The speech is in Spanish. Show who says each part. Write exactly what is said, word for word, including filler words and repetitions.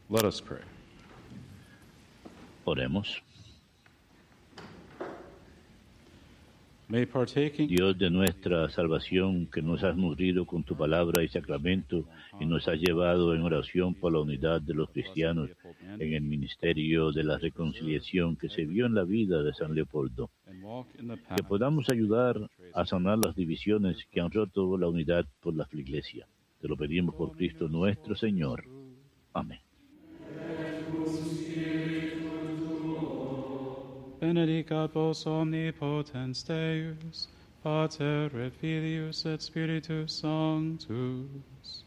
Speaker 1: Let us pray.
Speaker 2: Oremos.
Speaker 1: May partaking
Speaker 2: Dios de nuestra salvación, que nos has nutrido con tu palabra y sacramento y nos has llevado en oración por la unidad de los cristianos en el ministerio de la reconciliación que se vio en la vida de San Leopoldo, que podamos ayudar a sanar las divisiones que han roto la unidad por la Iglesia. Te lo pedimos por Cristo nuestro Señor. Amén.
Speaker 1: Benedicat vos omnipotens Deus, Pater et Filius et Spiritus Sanctus.